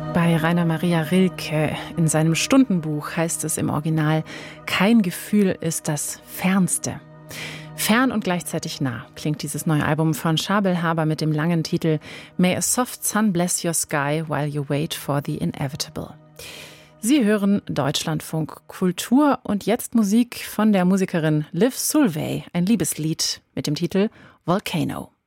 Bei Rainer Maria Rilke in seinem Stundenbuch heißt es im Original: Kein Gefühl ist das Fernste. Fern und gleichzeitig nah klingt dieses neue Album von Schabel Haber mit dem langen Titel May a soft sun bless your sky while you wait for the inevitable. Sie hören Deutschlandfunk Kultur und jetzt Musik von der Musikerin Liv Solvay, ein Liebeslied mit dem Titel Volcano.